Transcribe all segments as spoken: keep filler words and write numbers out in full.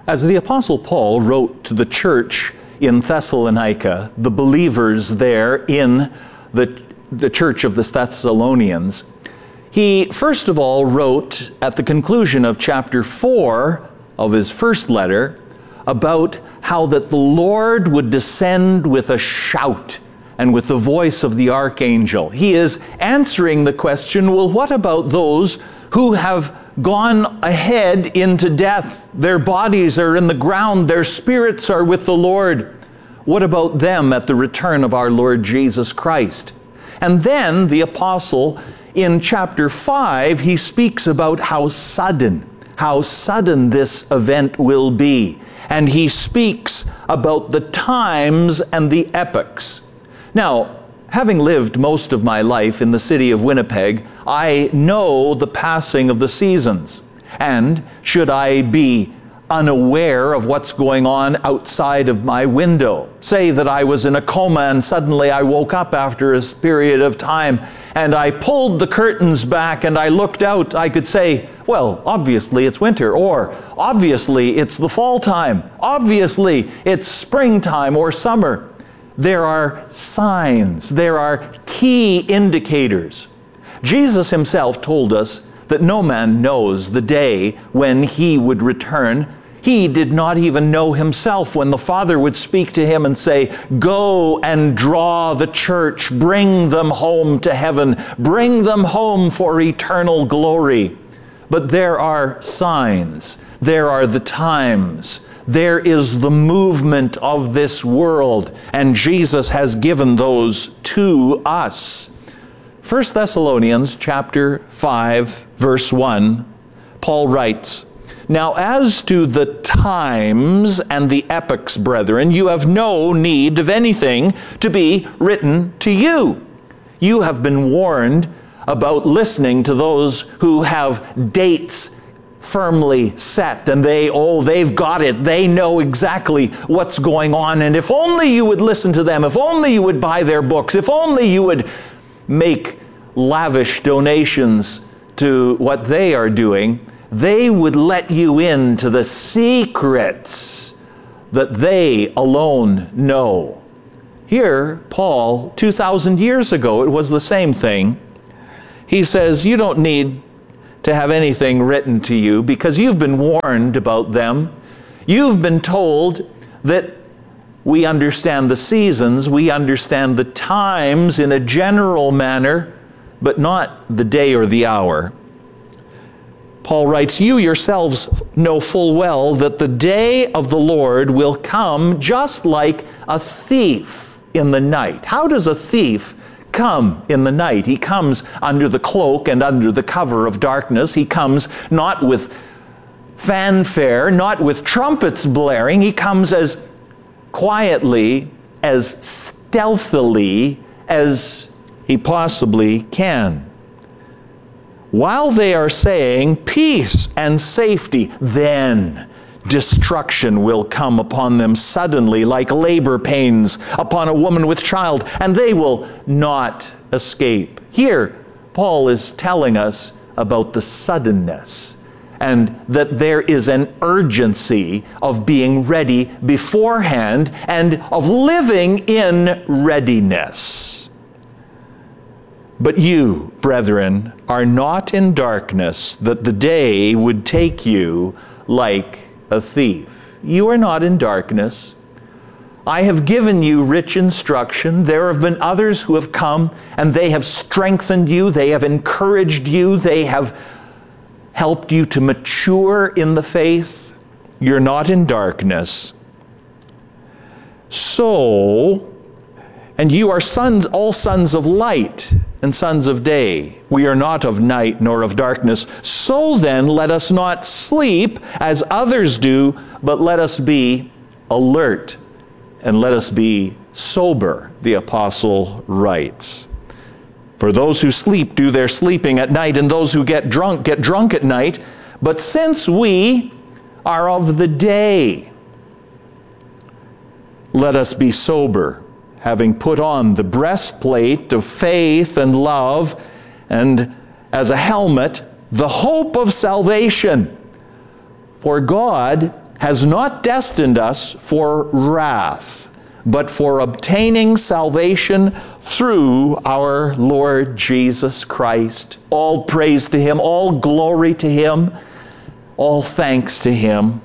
As the Apostle Paul wrote to the church in Thessalonica, the believers there in the, the church of the Thessalonians, he first of all wrote at the conclusion of chapter four of his first letter about how that the Lord would descend with a shout and with the voice of the archangel. He is answering the question, well, what about those who have gone ahead into death? Their bodies are in the ground, their spirits are with the Lord. What about them at the return of our Lord Jesus Christ? And then the apostle in chapter five, he speaks about how sudden, how sudden this event will be. And he speaks about the times and the epochs. Now, having lived most of my life in the city of Winnipeg, I know the passing of the seasons. And should I be unaware of what's going on outside of my window, say that I was in a coma and suddenly I woke up after a period of time and I pulled the curtains back and I looked out, I could say, well, obviously it's winter, or obviously it's the fall time, obviously it's springtime or summer. There are signs, there are key indicators. Jesus himself told us that no man knows the day when he would return. He did not even know himself when the Father would speak to him and say, go and draw the church, bring them home to heaven, bring them home for eternal glory. But there are signs, there are the times, there is the movement of this world, and Jesus has given those to us. First Thessalonians chapter five, verse one, Paul writes, now as to the times and the epochs, brethren, you have no need of anything to be written to you. You have been warned about listening to those who have dates firmly set, and they, oh, they've got it. They know exactly what's going on. And if only you would listen to them, if only you would buy their books, if only you would make lavish donations to what they are doing, they would let you into the secrets that they alone know. Here, Paul, two thousand years ago, it was the same thing. He says, you don't need to have anything written to you because you've been warned about them. You've been told that we understand the seasons, we understand the times in a general manner, but not the day or the hour. Paul writes, you yourselves know full well that the day of the Lord will come just like a thief in the night. How does a thief come in the night? He comes under the cloak and under the cover of darkness. He comes not with fanfare, not with trumpets blaring. He comes as quietly, as stealthily as he possibly can. While they are saying peace and safety, then destruction will come upon them suddenly like labor pains upon a woman with child, and they will not escape. Here, Paul is telling us about the suddenness, and that there is an urgency of being ready beforehand and of living in readiness. But you, brethren, are not in darkness, that the day would take you like a thief. You are not in darkness. I have given you rich instruction. There have been others who have come, and they have strengthened you, they have encouraged you, they have helped you to mature in the faith. You're not in darkness. So, and you are sons, all sons of light and sons of day. We are not of night nor of darkness. So then, let us not sleep as others do, but let us be alert and let us be sober, the apostle writes. For those who sleep do their sleeping at night, and those who get drunk get drunk at night. But since we are of the day, let us be sober, having put on the breastplate of faith and love, and as a helmet, the hope of salvation. For God has not destined us for wrath, but for obtaining salvation through our Lord Jesus Christ. All praise to Him, all glory to Him, all thanks to Him.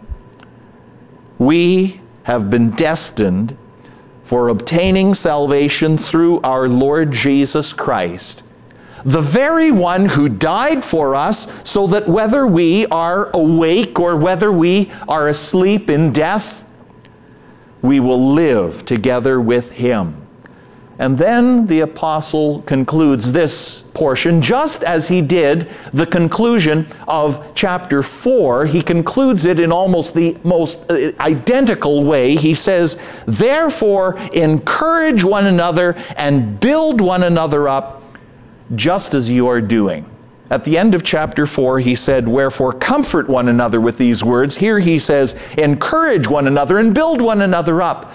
We have been destined for obtaining salvation through our Lord Jesus Christ, the very one who died for us, so that whether we are awake or whether we are asleep in death, we will live together with Him. And then the apostle concludes this portion, just as he did the conclusion of chapter four. He concludes it in almost the most identical way. He says, "Therefore, encourage one another and build one another up, just as you are doing." At the end of chapter four, he said, "Wherefore comfort one another with these words." Here he says, encourage one another and build one another up.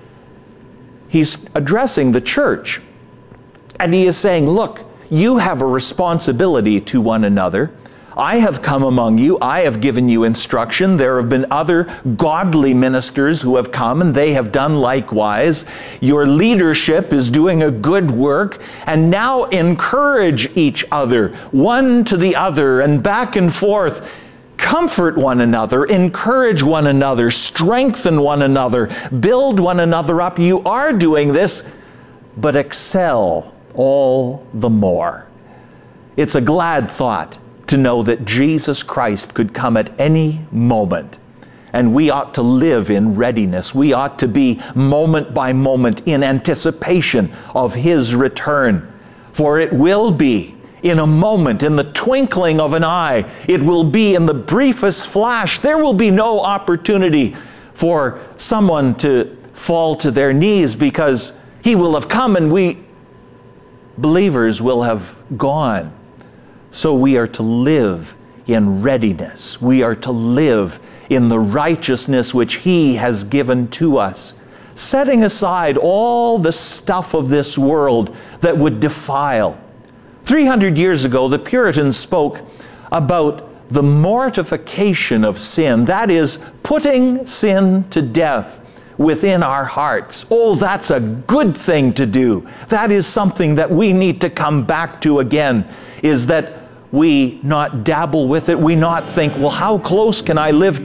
He's addressing the church. And he is saying, look, you have a responsibility to one another. I have come among you. I have given you instruction. There have been other godly ministers who have come, and they have done likewise. Your leadership is doing a good work. And now encourage each other, one to the other, and back and forth. Comfort one another, encourage one another, strengthen one another, build one another up. You are doing this, but excel all the more. It's a glad thought to know that Jesus Christ could come at any moment, and we ought to live in readiness. We ought to be moment by moment in anticipation of His return, for it will be in a moment, in the twinkling of an eye. It will be in the briefest flash. There will be no opportunity for someone to fall to their knees, because He will have come and we believers will have gone. So we are to live in readiness. We are to live in the righteousness which He has given to us, setting aside all the stuff of this world that would defile. three hundred years ago, the Puritans spoke about the mortification of sin. That is, putting sin to death within our hearts. Oh, that's a good thing to do. That is something that we need to come back to again, is that we not dabble with it. We not think, well, how close can I live